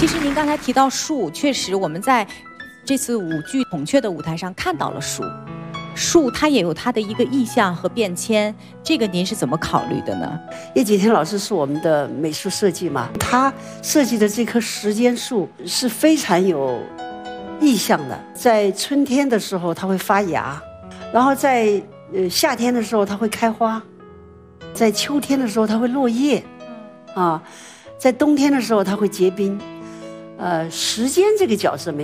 其实您刚才提到树，确实我们在这次舞剧《孔雀》的舞台上看到了树。树它也有它的一个意象和变迁，这个您是怎么考虑的呢？ 叶锦添老师是我们的美术设计嘛，他设计的这棵时间树是非常有意象的。在春天的时候它会发芽，然后在夏天的时候它会开花，在秋天的时候它会落叶，在冬天的时候它会结冰。时间这个角色没